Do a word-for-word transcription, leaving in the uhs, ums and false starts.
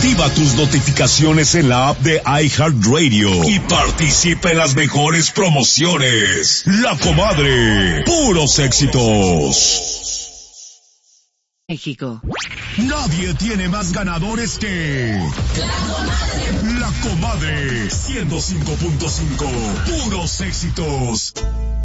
Activa tus notificaciones en la app de iHeartRadio y participa en las mejores promociones. La Comadre, puros éxitos. México. Nadie tiene más ganadores que La Comadre. La Comadre, ciento cinco punto cinco, puros éxitos.